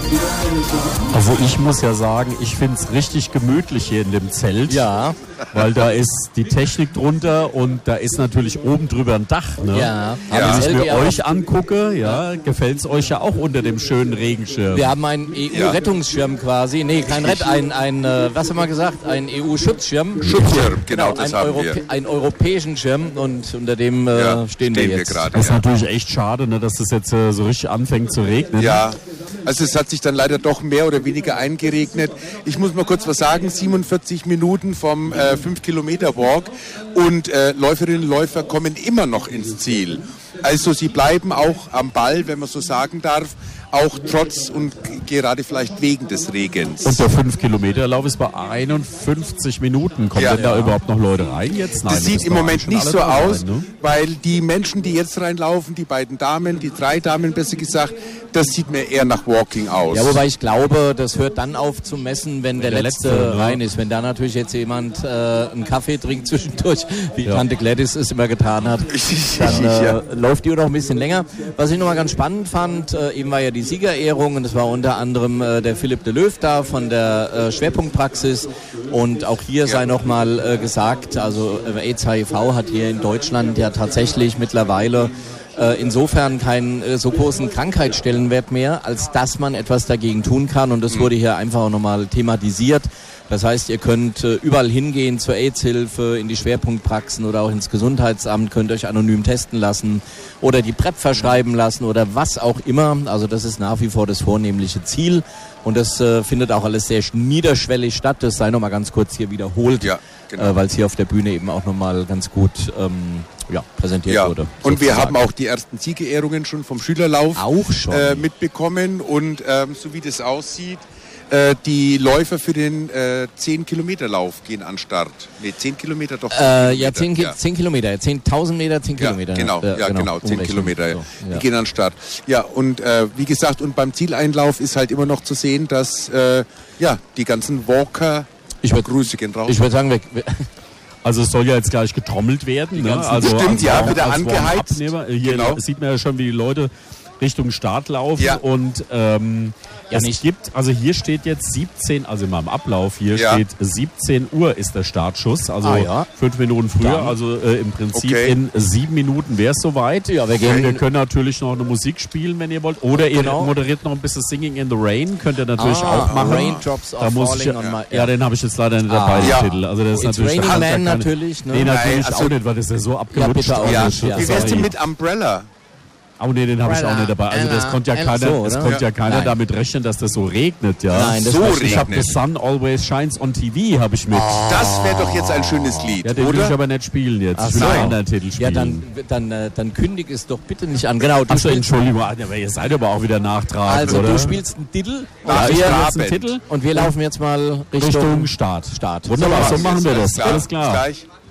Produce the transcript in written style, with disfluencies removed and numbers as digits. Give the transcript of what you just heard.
Also ich muss ja sagen, ich finde es richtig gemütlich hier in dem Zelt. Ja. Weil da ist die Technik drunter und da ist natürlich oben drüber ein Dach. Ne? Ja. Wenn ich mir euch angucke, gefällt es euch ja auch unter dem schönen Regenschirm. Wir haben einen EU-Rettungsschirm quasi. Nee, kein was haben wir gesagt? Ein EU-Schutzschirm. Schutzschirm, genau, das haben wir. Einen europäischen Schirm und unter dem stehen wir jetzt. Das ist natürlich echt schade, ne, dass das jetzt so richtig anfängt zu regnen. Ja, also es hat sich dann leider doch mehr oder weniger eingeregnet. Ich muss mal kurz was sagen, 47 Minuten vom 5-Kilometer-Walk und Läuferinnen und Läufer kommen immer noch ins Ziel. Also sie bleiben auch am Ball, wenn man so sagen darf, auch trotz und gerade vielleicht wegen des Regens. Und der 5-Kilometer-Lauf ist bei 51 Minuten. Kommen denn da überhaupt noch Leute rein jetzt? Nein, das sieht im Moment nicht so aus, weil die Menschen, die jetzt reinlaufen, die beiden Damen, die 3 Damen besser gesagt, das sieht mir eher nach Walking aus. Ja, wobei ich glaube, das hört dann auf zu messen, wenn der letzte rein ist. Wenn da natürlich jetzt jemand einen Kaffee trinkt zwischendurch, wie Tante Gladys es immer getan hat, dann läuft die Uhr noch ein bisschen länger. Was ich nochmal ganz spannend fand, eben war ja die Siegerehrung und es war unter anderem der Philipp de Löw da von der Schwerpunktpraxis und auch hier sei nochmal gesagt, also AIDS-HIV hat hier in Deutschland ja tatsächlich mittlerweile insofern keinen so großen Krankheitsstellenwert mehr, als dass man etwas dagegen tun kann und das wurde hier einfach auch nochmal thematisiert. Das heißt, ihr könnt überall hingehen zur AIDS-Hilfe, in die Schwerpunktpraxen oder auch ins Gesundheitsamt, könnt euch anonym testen lassen oder die PrEP verschreiben lassen oder was auch immer. Also das ist nach wie vor das vornehmliche Ziel und das findet auch alles sehr niederschwellig statt. Das sei nochmal ganz kurz hier wiederholt, weil es hier auf der Bühne eben auch nochmal ganz gut präsentiert wurde. Und wir haben auch die ersten Siegerehrungen schon vom Schülerlauf auch schon mitbekommen und so wie das aussieht, die Läufer für den 10-Kilometer-Lauf gehen an Start. Ne, 10 Kilometer doch. 10 Kilometer, 10.000 Meter, 10 Kilometer. Genau, 10 Kilometer. Die gehen an Start. Ja, und wie gesagt, und beim Zieleinlauf ist halt immer noch zu sehen, dass die ganzen Walker, Grüße gehen raus. Ich würde sagen, also es soll ja jetzt gleich getrommelt werden. Ne? Also stimmt, wieder angeheizt. Hier sieht man ja schon, wie die Leute Richtung Start laufen und hier steht jetzt 17, also in meinem Ablauf hier steht 17 Uhr ist der Startschuss, also 5 Minuten früher, also im Prinzip in 7 Minuten wäre es soweit. Ja, wir können natürlich noch eine Musik spielen, wenn ihr wollt, oder ihr moderiert noch ein bisschen Singing in the Rain, könnt ihr natürlich auch machen. Raindrops are falling on my... Ja, den habe ich jetzt leider nicht dabei, den Titel. Also das ist natürlich Raining Man natürlich. Ne? Nee, natürlich auch nicht, weil das ja so abgelutscht ist. Wie wär's denn mit Umbrella? Oh nee, den habe ich auch nicht dabei. Also das konnte ja keiner damit rechnen, dass das so regnet, ja. Nein, das ich habe The Sun Always Shines on TV, habe ich mit. Das wäre doch jetzt ein schönes Lied, ja, den will ich aber nicht spielen jetzt. Ich will einen anderen Titel spielen. Ja, dann kündig es doch bitte nicht an. Genau, Entschuldigung, aber ihr seid aber auch wieder nachtragend, also, oder? Du spielst einen Titel, einen Titel und wir laufen jetzt mal Richtung Start. Wunderbar, so machen wir das. Alles klar.